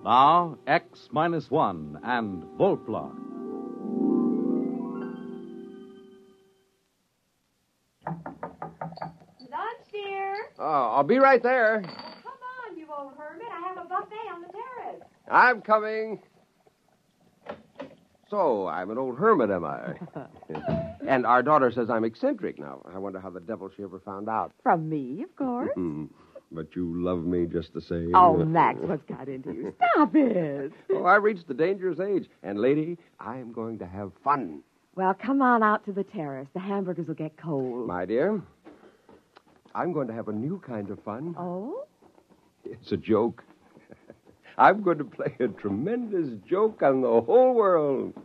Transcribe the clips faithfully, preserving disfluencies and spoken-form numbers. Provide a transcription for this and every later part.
Now, X minus one and Volpla. Lunch, dear. Oh, I'll be right there. Oh, come on, you old hermit. I have a buffet on the terrace. I'm coming. So, I'm an old hermit, am I? And our daughter says I'm eccentric now. I wonder how the devil she ever found out. From me, of course. But you love me just the same. Oh, Max, what's got into you? Stop it. Oh, I reached the dangerous age. And, lady, I'm going to have fun. Well, come on out to the terrace. The hamburgers will get cold. My dear, I'm going to have a new kind of fun. Oh? It's a joke. I'm going to play a tremendous joke on the whole world.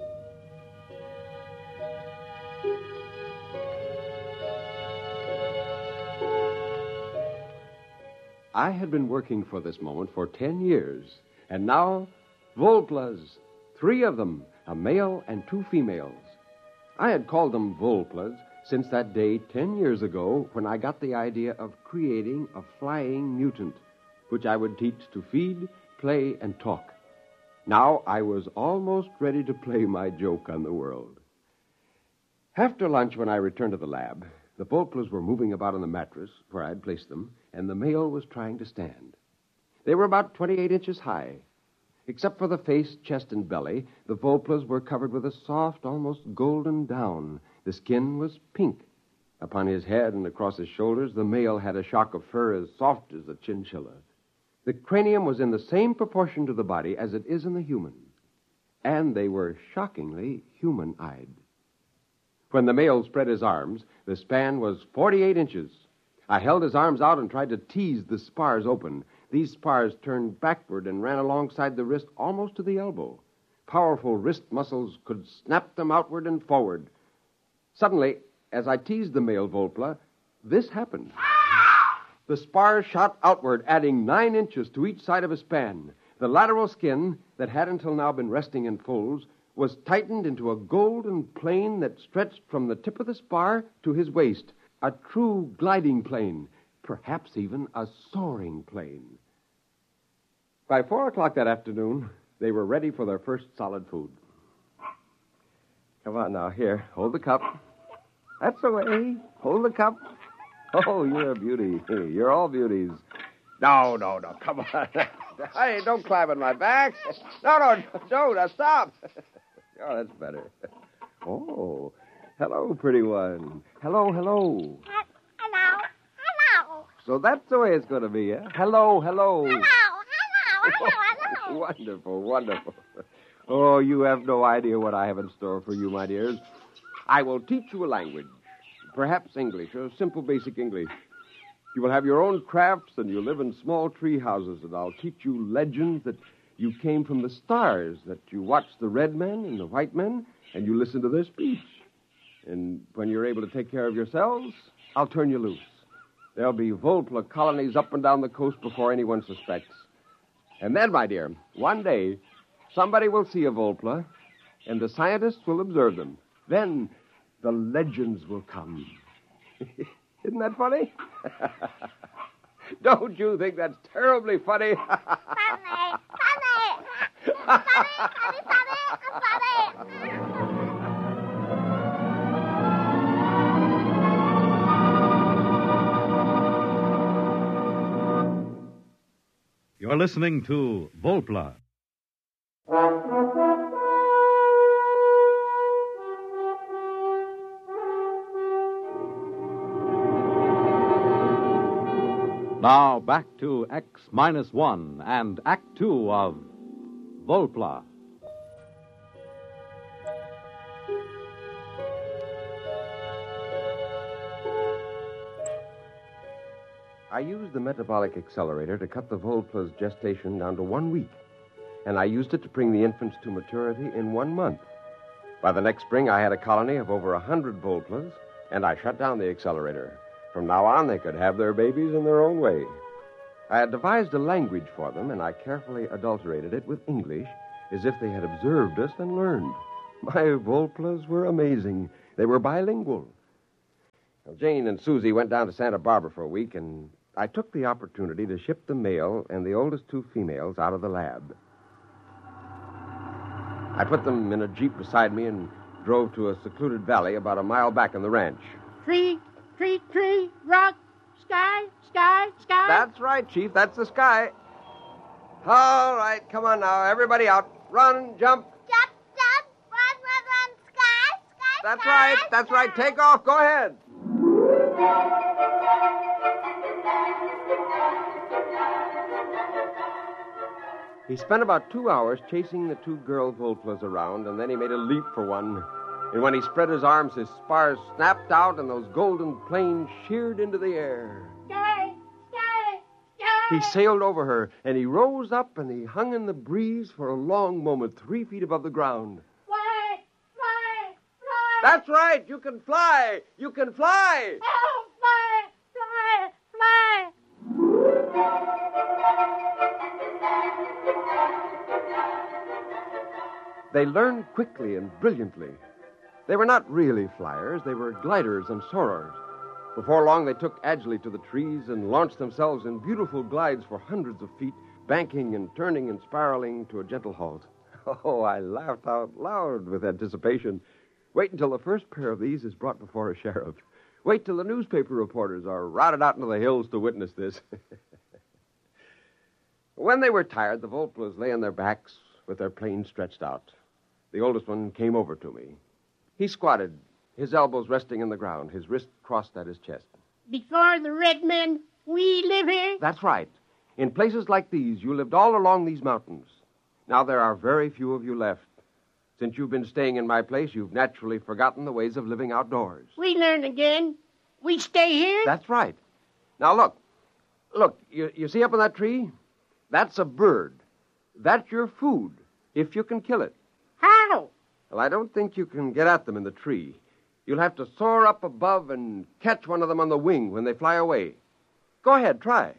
I had been working for this moment for ten years, and now, Volplas, three of them, a male and two females. I had called them Volplas since that day ten years ago when I got the idea of creating a flying mutant, which I would teach to feed, play, and talk. Now I was almost ready to play my joke on the world. After lunch, when I returned to the lab, the Volplas were moving about on the mattress where I had placed them, and the male was trying to stand. They were about twenty-eight inches high. Except for the face, chest, and belly, the Volplas were covered with a soft, almost golden down. The skin was pink. Upon his head and across his shoulders, the male had a shock of fur as soft as a chinchilla. The cranium was in the same proportion to the body as it is in the human. And they were shockingly human-eyed. When the male spread his arms, the span was forty-eight inches. I held his arms out and tried to tease the spars open. These spars turned backward and ran alongside the wrist almost to the elbow. Powerful wrist muscles could snap them outward and forward. Suddenly, as I teased the male Volpla, this happened. The spars shot outward, adding nine inches to each side of his span. The lateral skin, that had until now been resting in folds, was tightened into a golden plane that stretched from the tip of the spar to his waist, a true gliding plane, perhaps even a soaring plane. By four o'clock that afternoon, they were ready for their first solid food. Come on now, here, hold the cup. That's the way. Hold the cup. Oh, you're a beauty. You're all beauties. No, no, no, come on. Hey, don't climb on my back. No, no, don't. Now stop. Oh, that's better. Oh, hello, pretty one. Hello, hello. Hello, hello. So that's the way it's going to be, eh? Hello, hello. Hello, hello, hello, hello. Wonderful, wonderful. Oh, you have no idea what I have in store for you, my dears. I will teach you a language, perhaps English, a simple basic English. You will have your own crafts, and you'll live in small tree houses, and I'll teach you legends that you came from the stars, that you watch the red men and the white men, and you listen to their speech. And when you're able to take care of yourselves, I'll turn you loose. There'll be Volpla colonies up and down the coast before anyone suspects. And then, my dear, one day, somebody will see a Volpla, and the scientists will observe them. Then the legends will come. Isn't that funny? Don't you think that's terribly funny? Funny, funny. Funny, funny, funny, funny. You're listening to Volpla. Now back to X minus one and Act Two of Volpla. I used the metabolic accelerator to cut the Volpla's gestation down to one week, and I used it to bring the infants to maturity in one month. By the next spring, I had a colony of over a hundred Volplas, and I shut down the accelerator. From now on, they could have their babies in their own way. I had devised a language for them, and I carefully adulterated it with English, as if they had observed us and learned. My Volplas were amazing. They were bilingual. Well, Jane and Susie went down to Santa Barbara for a week, and I took the opportunity to ship the male and the oldest two females out of the lab. I put them in a Jeep beside me and drove to a secluded valley about a mile back in the ranch. Tree, tree, tree, rock, sky, sky, sky. That's right, Chief. That's the sky. All right, come on now. Everybody out. Run, jump. Jump, jump, run, run, run, sky, sky, That's sky, right. That's sky. right. Take off. Go ahead. He spent about two hours chasing the two girl Volplas around, and then he made a leap for one. And when he spread his arms, his spars snapped out, and those golden planes sheared into the air. Sky, sky, sky. He sailed over her, and he rose up, and he hung in the breeze for a long moment, three feet above the ground. Fly, fly, fly. That's right. You can fly. You can fly. Oh, fly, fly, fly. They learned quickly and brilliantly. They were not really flyers. They were gliders and soarers. Before long, they took agilely to the trees and launched themselves in beautiful glides for hundreds of feet, banking and turning and spiraling to a gentle halt. Oh, I laughed out loud with anticipation. Wait until the first pair of these is brought before a sheriff. Wait till the newspaper reporters are routed out into the hills to witness this. When they were tired, the Volplas lay on their backs with their planes stretched out. The oldest one came over to me. He squatted, his elbows resting in the ground, his wrist crossed at his chest. Before the red men, we live here. That's right. In places like these, you lived all along these mountains. Now there are very few of you left. Since you've been staying in my place, you've naturally forgotten the ways of living outdoors. We learn again. We stay here. That's right. Now look. Look, you, you see up in that tree? That's a bird. That's your food, if you can kill it. How? Well, I don't think you can get at them in the tree. You'll have to soar up above and catch one of them on the wing when they fly away. Go ahead, try.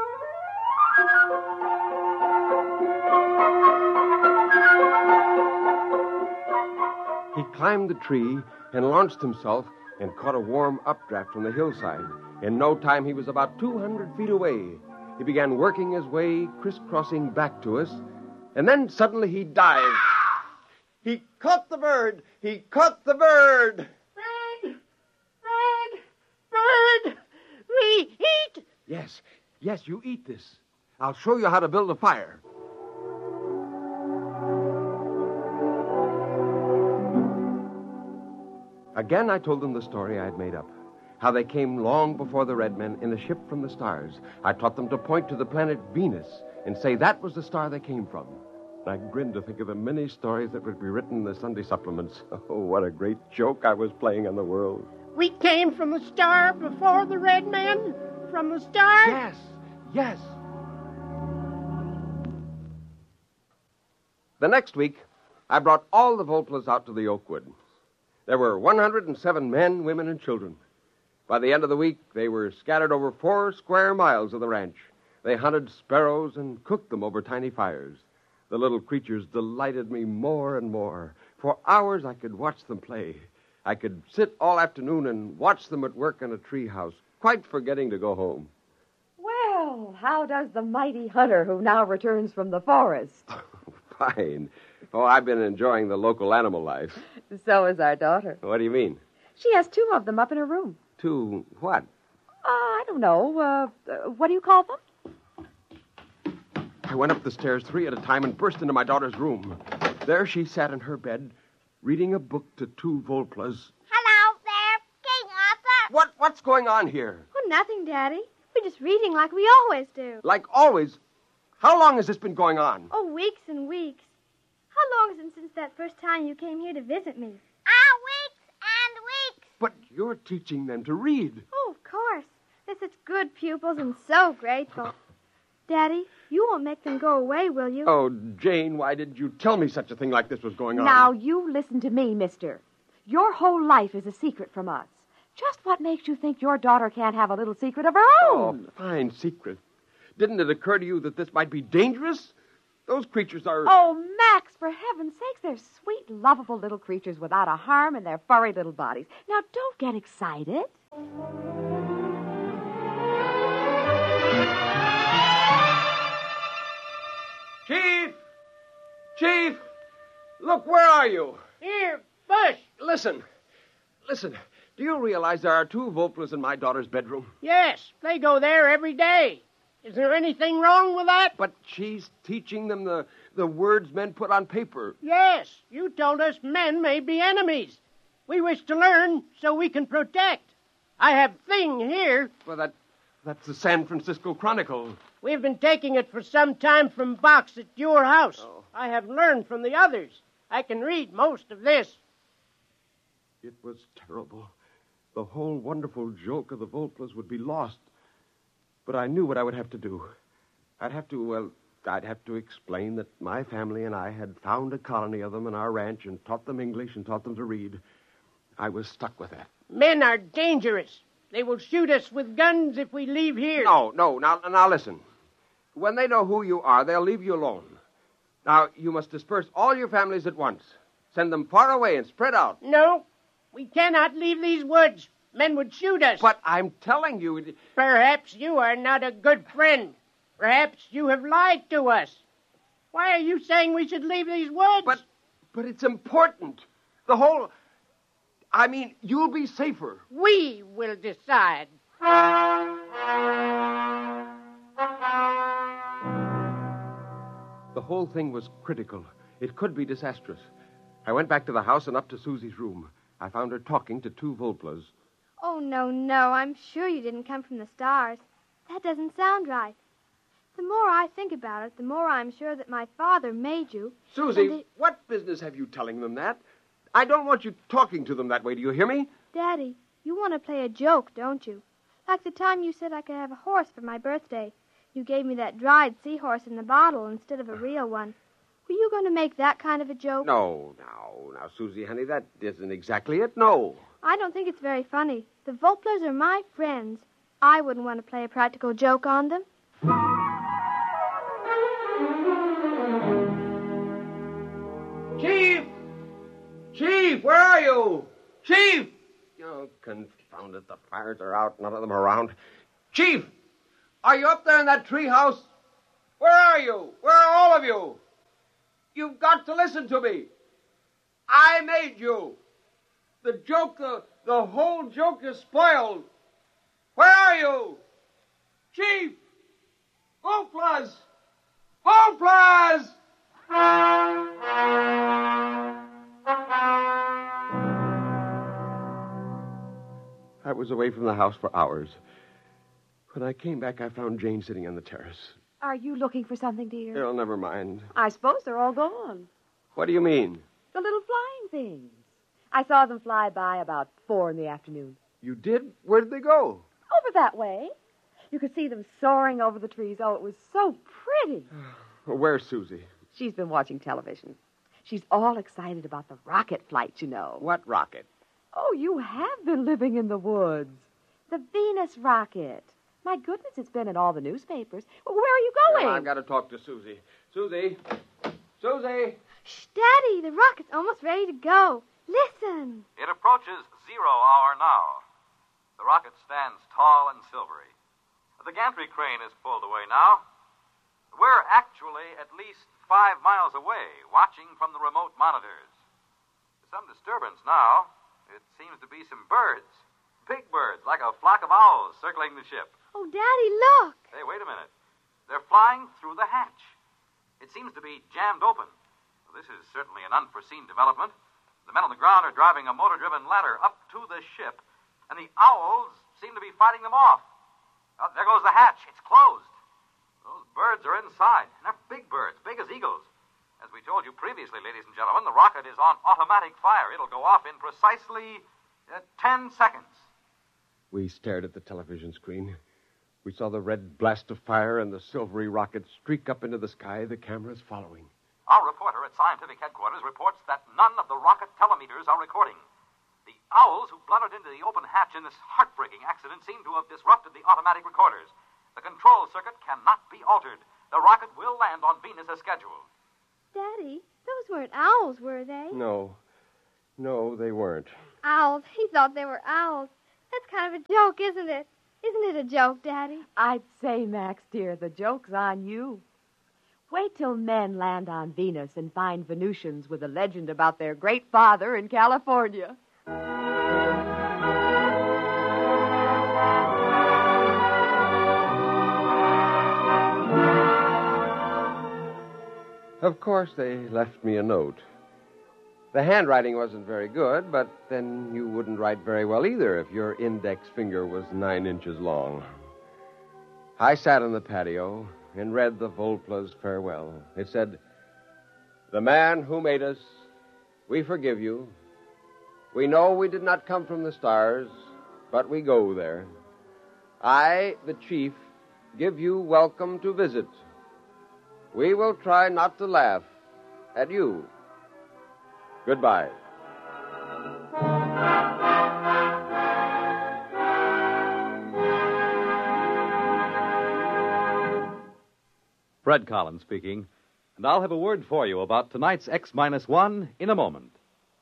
He climbed the tree and launched himself and caught a warm updraft from the hillside. In no time, he was about two hundred feet away. He began working his way, crisscrossing back to us, and then suddenly he dived. He caught the bird! He caught the bird! Bird, bird, bird. We eat. Yes, yes, you eat this. I'll show you how to build a fire. Again, I told them the story I had made up. How they came long before the red men in a ship from the stars. I taught them to point to the planet Venus and say that was the star they came from. I grinned to think of the many stories that would be written in the Sunday supplements. Oh, what a great joke I was playing on the world. We came from the star before the red men. From the star. Yes, yes. The next week, I brought all the Volplas out to the Oakwood. There were one hundred seven men, women, and children. By the end of the week, they were scattered over four square miles of the ranch. They hunted sparrows and cooked them over tiny fires. The little creatures delighted me more and more. For hours, I could watch them play. I could sit all afternoon and watch them at work in a treehouse, quite forgetting to go home. Well, how does the mighty hunter who now returns from the forest? Fine. Oh, I've been enjoying the local animal life. So is our daughter. What do you mean? She has two of them up in her room. Two what? Uh, I don't know. Uh, uh, what do you call them? I went up the stairs three at a time and burst into my daughter's room. There she sat in her bed, reading a book to two Volplas. Hello there, King Arthur. What? What's going on here? Oh, nothing, Daddy. We're just reading like we always do. Like always. How long has this been going on? Oh, weeks and weeks. How long is it since that first time you came here to visit me? Ah, weeks and weeks. But you're teaching them to read. Oh, of course. They're such good pupils and so grateful. Daddy, you won't make them go away, will you? Oh, Jane, why didn't you tell me such a thing like this was going on? Now, you listen to me, mister. Your whole life is a secret from us. Just what makes you think your daughter can't have a little secret of her Oh, own? fine secret. Didn't it occur to you that this might be dangerous? Those creatures are... Oh, Max, for heaven's sakes, they're sweet, lovable little creatures without a harm in their furry little bodies. Now, don't get excited. Chief! Chief! Look, where are you? Here, Bush. Listen. Listen. Do you realize there are two Volplas in my daughter's bedroom? Yes, they go there every day. Is there anything wrong with that? But she's teaching them the, the words men put on paper. Yes, you told us men may be enemies. We wish to learn so we can protect. I have Thing here. Well, that that's the San Francisco Chronicle. We've been taking it for some time from box at your house. Oh. I have learned from the others. I can read most of this. It was terrible. The whole wonderful joke of the Volplas would be lost. But I knew what I would have to do. I'd have to, well, I'd have to explain that my family and I had found a colony of them in our ranch and taught them English and taught them to read. I was stuck with that. Men are dangerous. They will shoot us with guns if we leave here. No, no. Now, now listen. When they know who you are, they'll leave you alone. Now, you must disperse all your families at once. Send them far away and spread out. No, we cannot leave these woods. Men would shoot us. But I'm telling you... It... Perhaps you are not a good friend. Perhaps you have lied to us. Why are you saying we should leave these woods? But, but it's important. The whole... I mean, you'll be safer. We will decide. The whole thing was critical. It could be disastrous. I went back to the house and up to Susie's room. I found her talking to two Volplas. Oh, no, no. I'm sure you didn't come from the stars. That doesn't sound right. The more I think about it, the more I'm sure that my father made you. Susie, it... what business have you telling them that? I don't want you talking to them that way. Do you hear me? Daddy, you want to play a joke, don't you? Like the time you said I could have a horse for my birthday. You gave me that dried seahorse in the bottle instead of a real one. Were you going to make that kind of a joke? No, no, now, Susie, honey, that isn't exactly it, no. I don't think it's very funny. The Volplas are my friends. I wouldn't want to play a practical joke on them. Chief! Chief, where are you? Chief! Oh, confound it, the fires are out, none of them around. Chief! Are you up there in that treehouse? Where are you? Where are all of you? You've got to listen to me. I made you. The joke, the, the whole joke is spoiled. Where are you? Chief! Volplas! Volplas! I was away from the house for hours. When I came back, I found Jane sitting on the terrace. Are you looking for something, dear? Oh, never mind. I suppose they're all gone. What do you mean? The little flying things. I saw them fly by about four in the afternoon. You did? Where did they go? Over that way. You could see them soaring over the trees. Oh, it was so pretty. Where's Susie? She's been watching television. She's all excited about the rocket flight, you know. What rocket? Oh, you have been living in the woods. The Venus rocket. My goodness, it's been in all the newspapers. Well, where are you going? Well, I've got to talk to Susie. Susie! Susie! Shh, Daddy, the rocket's almost ready to go. Listen. It approaches zero hour now. The rocket stands tall and silvery. The gantry crane is pulled away now. We're actually at least five miles away, watching from the remote monitors. Some disturbance now. It seems to be some birds. Big birds, like a flock of owls circling the ship. Oh, Daddy, look. Hey, wait a minute. They're flying through the hatch. It seems to be jammed open. Well, this is certainly an unforeseen development. The men on the ground are driving a motor-driven ladder up to the ship, and the owls seem to be fighting them off. Oh, there goes the hatch. It's closed. Those birds are inside, and they're big birds, big as eagles. As we told you previously, ladies and gentlemen, the rocket is on automatic fire. It'll go off in precisely uh, ten seconds. We stared at the television screen. We saw the red blast of fire and the silvery rocket streak up into the sky, the cameras following. Our reporter at scientific headquarters reports that none of the rocket telemeters are recording. The owls who blundered into the open hatch in this heartbreaking accident seem to have disrupted the automatic recorders. The control circuit cannot be altered. The rocket will land on Venus as scheduled. Daddy, those weren't owls, were they? No. No, they weren't. Owls. He thought they were owls. That's kind of a joke, isn't it? Isn't it a joke, Daddy? I'd say, Max, dear, the joke's on you. Wait till men land on Venus and find Venusians with a legend about their great father in California. Of course, they left me a note. The handwriting wasn't very good, but then you wouldn't write very well either if your index finger was nine inches long. I sat on the patio and read the Volpla's farewell. It said, "The man who made us, we forgive you. We know we did not come from the stars, but we go there. I, the chief, give you welcome to visit. We will try not to laugh at you. Goodbye." Fred Collins speaking, and I'll have a word for you about tonight's X minus one in a moment.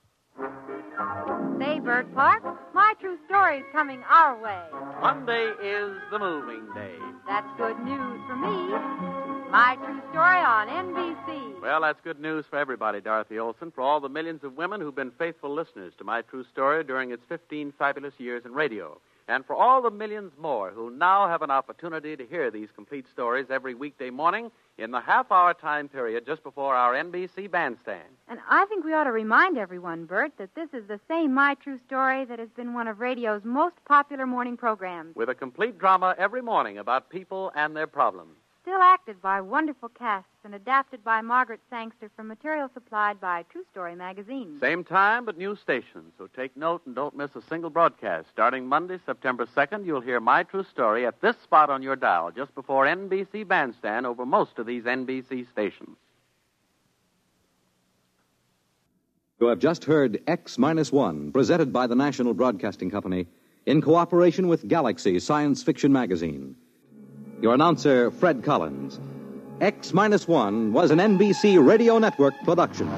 Say, Bert Clark, My True Story's coming our way. Monday is the moving day. That's good news for me. My True Story on N B C. Well, that's good news for everybody, Dorothy Olson, for all the millions of women who've been faithful listeners to My True Story during its fifteen fabulous years in radio. And for all the millions more who now have an opportunity to hear these complete stories every weekday morning in the half-hour time period just before our N B C bandstand. And I think we ought to remind everyone, Bert, that this is the same My True Story that has been one of radio's most popular morning programs. With a complete drama every morning about people and their problems. Still acted by wonderful casts and adapted by Margaret Sangster from material supplied by True Story magazine. Same time, but new stations. So take note and don't miss a single broadcast. Starting Monday, September second, you'll hear My True Story at this spot on your dial, just before N B C bandstand over most of these N B C stations. You have just heard X minus one, presented by the National Broadcasting Company in cooperation with Galaxy Science Fiction Magazine. Your announcer, Fred Collins. X minus one was an N B C Radio Network production.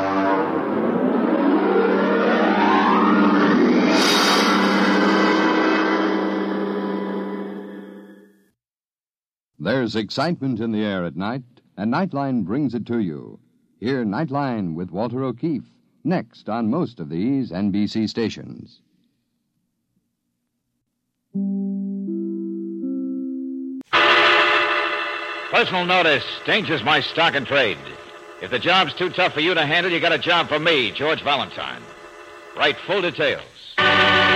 There's excitement in the air at night, and Nightline brings it to you. Hear Nightline with Walter O'Keefe, next on most of these N B C stations. Personal notice. Danger's my stock and trade. If the job's too tough for you to handle, you got a job for me, George Valentine. Write full details.